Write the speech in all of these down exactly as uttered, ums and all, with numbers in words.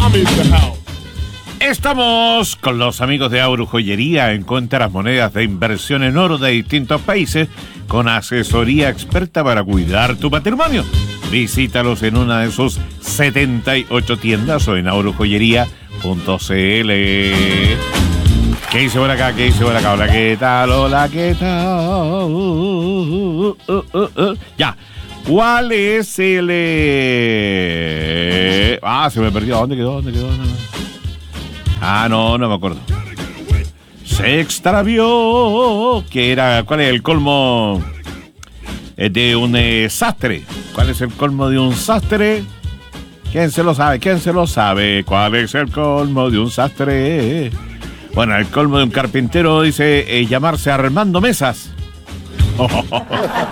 Estamos con los amigos de Auro Joyería. Encuentras monedas de inversión en oro de distintos países con asesoría experta para cuidar tu patrimonio. Visítalos en una de sus setenta y ocho tiendas o en auro joyería punto c l. ¿Qué dice por acá? ¿Qué dice por acá? Hola, ¿qué tal? Hola, ¿qué tal? Uh, uh, uh, uh. Ya. ¿Cuál es el...? Eh... Ah, se me perdió. ¿Dónde quedó? ¿Dónde quedó? No. Ah, no, no me acuerdo. Se extravió. ¿Qué era? ¿Cuál es el colmo de un eh, sastre? ¿Cuál es el colmo de un sastre? ¿Quién se lo sabe? ¿Quién se lo sabe? ¿Cuál es el colmo de un sastre? Bueno, el colmo de un carpintero dice eh, llamarse Armando Mesas. Oh, oh, oh.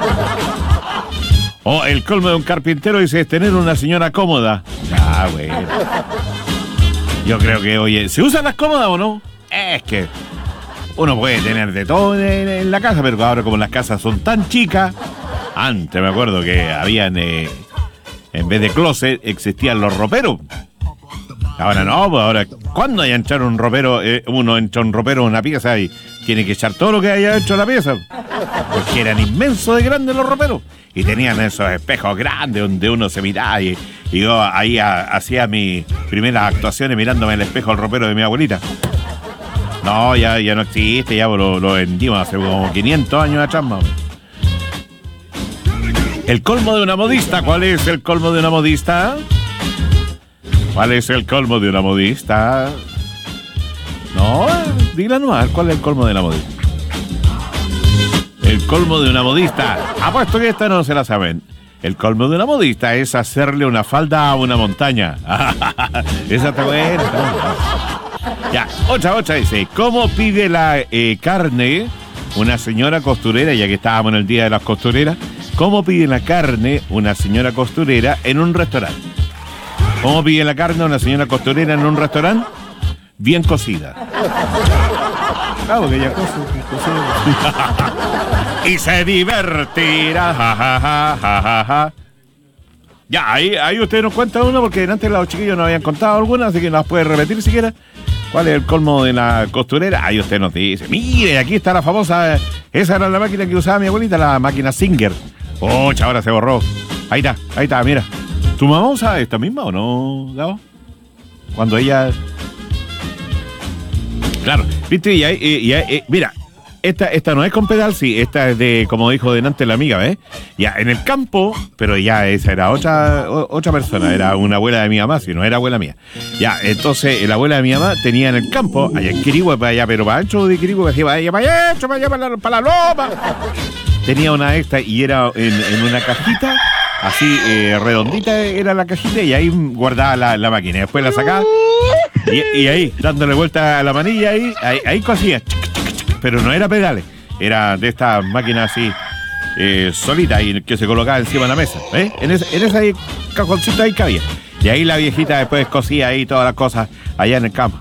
O el colmo de un carpintero dice tener una señora cómoda. Ah, bueno. Yo creo que, oye, ¿se usan las cómodas o no? Es que uno puede tener de todo en, en la casa, pero ahora como las casas son tan chicas, antes me acuerdo que habían, eh, en vez de closet, existían los roperos. Ahora no, pues ahora, ¿cuándo hay que echar un ropero? Eh, uno entra un ropero en una pieza y tiene que echar todo lo que haya hecho la pieza. Porque eran inmensos de grandes los roperos. Y tenían esos espejos grandes donde uno se miraba. Y, y yo ahí a, hacía mis primeras actuaciones mirándome en el espejo del ropero de mi abuelita. No, ya, ya no existe, ya lo, lo vendimos hace como quinientos años atrás, más. El colmo de una modista. ¿Cuál es el colmo de una modista? ¿Cuál es el colmo de una modista? No, dígala nomás, ¿cuál es el colmo de la modista? El colmo de una modista. Apuesto que esta no se la saben. El colmo de una modista es hacerle una falda a una montaña. Esa está buena. Está buena. Ya, otra, otra dice, ¿cómo pide la eh, carne una señora costurera, ya que estábamos en el día de las costureras? ¿Cómo pide la carne una señora costurera en un restaurante? ¿Cómo pide la carne una señora costurera en un restaurante? Bien cocida. Claro, porque ella cose, cocida. Y se divertirá. Ja, ja, ja, ja, ja, ja. Ya, ahí, ahí usted nos cuenta uno, porque antes los chiquillos nos habían contado algunas, así que nos puede repetir siquiera. ¿Cuál es el colmo de la costurera? Ahí usted nos dice, mire, aquí está la famosa, esa era la máquina que usaba mi abuelita, la máquina Singer. Oh, ahora se borró. Ahí está, ahí está, mira. ¿Tu mamá usa esta misma o no, Gabo? Cuando ella... Claro, viste, y, y, y, y mira, esta, esta no es con pedal, sí, esta es de, como dijo delante la amiga, ¿ves? Ya, en el campo, pero ya esa era otra, o, otra persona, era una abuela de mi mamá, si no era abuela mía. Ya, entonces, la abuela de mi mamá tenía en el campo, allá en Quirigüe, para allá, pero para ancho de Quirigüe, para allá, para allá, para allá, para la, para la loma. Tenía una de estas y era en, en una cajita, así, eh, redondita era la cajita, y ahí guardaba la, la máquina, después la sacaba. Y, y ahí, dándole vuelta a la manilla, ahí, ahí, ahí cosía. Pero no era pedales, era de estas máquinas así, eh, solitas, y que se colocaba encima de la mesa. ¿Eh? En, ese, en ese cajoncito ahí cabía. Y ahí la viejita después cosía ahí todas las cosas allá en el campo.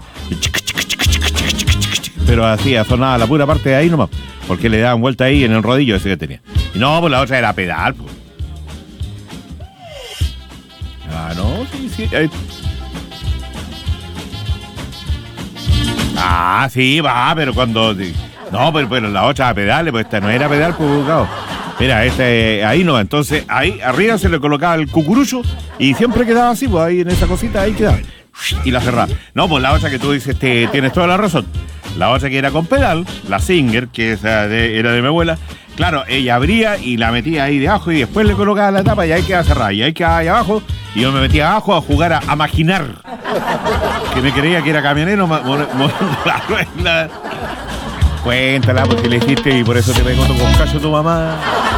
Pero hacía, sonaba la pura parte de ahí nomás, porque le daban vuelta ahí en el rodillo ese que tenía. Y no, pues la otra era pedal, pues. Ah, no, sí, sí. Ahí. Ah, sí, va, pero cuando... No, pero, pero la otra a pedales, pues esta no era pedal, pues, claro. Mira, este, ahí no, entonces ahí arriba se le colocaba el cucurucho y siempre quedaba así, pues ahí en esa cosita, ahí quedaba. Y la cerraba. No, pues la otra que tú dices, te, tienes toda la razón. La otra que era con pedal, la Singer, que esa de, era de mi abuela, claro, ella abría y la metía ahí debajo y después le colocaba la tapa y ahí quedaba cerrada. Y ahí quedaba ahí abajo y yo me metía abajo a jugar a, a maquinar. Que me creía que era camionero, mo, mo, mo, la rueda. Cuéntala porque le hiciste y por eso te pegó con cacho tu mamá.